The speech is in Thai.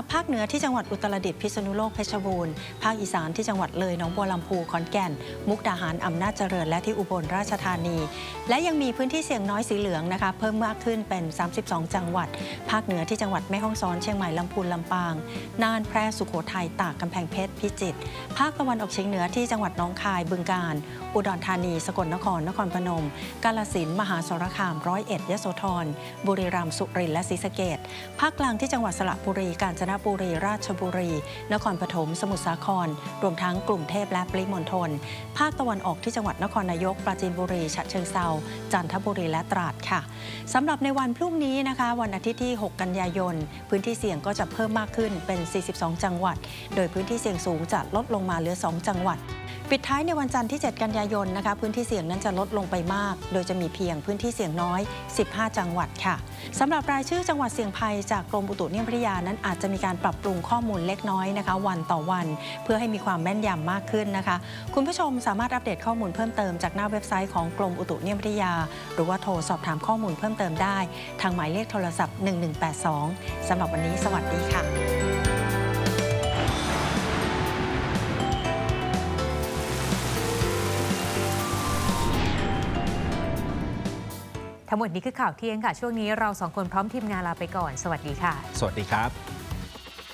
รับภาคเหนือที่จังหวัดอุตรดิตถ์พิษณุโลกเพชรบูรณ์ภาคอีสานที่จังหวัดเลยหนองบัวลำพูขอนแก่นมุกดาหารอำนาจเจริญและที่อุบลราชธานีและยังมีพื้นที่เสี่ยงน้อยสีเหลืองนะคะเพิ่มมากขึ้นเป็น32จังหวัดภาคเหนือที่จังหวัดแม่ฮ่องสอนเชียงใหม่ลำพูนลำปางน่านแพร่สุโขทัยตากกำแพงเพชรพิจิตรภาคตะวันออกเฉียงเหนือที่จังหวัดหนองคายบึงกาฬอุดรธานีสกลนครนครพนมกาฬสินธุ์มหาสารคามร้อยเอ็ดยโสธรบุรีรัมย์สุรินทร์และศรีสะเกษภาคกลางที่จังหวัดสระบุรีกาญจนบุรีราชบุรีนครปฐมสมุทรสาครรวมทั้งกรุงเทพและปริมณฑลภาคตะวันออกที่จังหวัดนครนายกปราจีนบุรีฉะเชิงเทราจันทบุรีและตราดค่ะสำหรับในวันพรุ่งนี้นะคะวันอาทิตย์ที่6กันยายนพื้นที่เสี่ยงก็จะเพิ่มมากขึ้นเป็น42จังหวัดโดยพื้นที่เสี่ยงสูงจะลดลงมาเหลือ2จังหวัดปิดท้ายในวันจันทร์ที่7กันยายนนะคะพื้นที่เสี่ยงนั้นจะลดลงไปมากโดยจะมีเพียงพื้นที่เสี่ยงน้อย15จังหวัดค่ะสำหรับรายชื่อจังหวัดเสี่ยงภัยจากกรมอุตุนิยมวิทยานั้นอาจจะมีการปรับปรุงข้อมูลเล็กน้อยนะคะวันต่อวันเพื่อให้มีความแม่นยำมากขึ้นนะคะคุณผู้ชมสามารถอัปเดตข้อมูลเพิ่มเติมจากหน้าเว็บไซต์ของกรมอุตุนิยมวิทยาหรือว่าโทรสอบถามข้อมูลเพิ่มเติมได้ทางหมายเลขโทรศัพท์1182สำหรับวันนี้สวัสดีค่ะทั้งหมดนี้คือข่าวเที่ยงค่ะช่วงนี้เราสองคนพร้อมทีมงานลาไปก่อนสวัสดีค่ะสวัสดีครับ